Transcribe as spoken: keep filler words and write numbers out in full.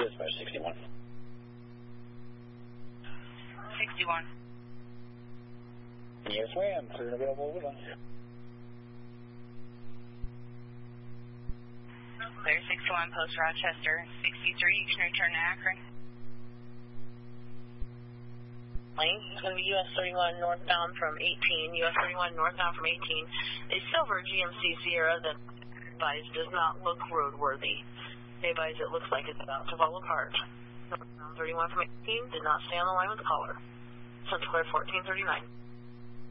Dispatch sixty-one. sixty-one. Yes, ma'am. Clear and available with us. Clear sixty-one, Post Rochester. sixty-three, you can return to Akron. Lane, it's going to be U S thirty-one northbound from eighteen. U S thirty-one northbound from eighteen. A silver G M C Sierra that advised does not look roadworthy. They advise it looks like it's about to fall apart. Northbound thirty-one from eighteen did not stay on the line with the caller. Central Clear fourteen thirty-nine.